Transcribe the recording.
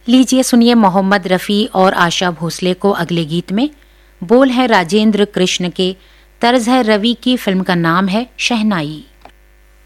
लीजिए सुनिए मोहम्मद रफ़ी और आशा भोसले को अगले गीत में। बोल है राजेंद्र कृष्ण के, तर्ज है रवि की, फिल्म का नाम है शहनाई।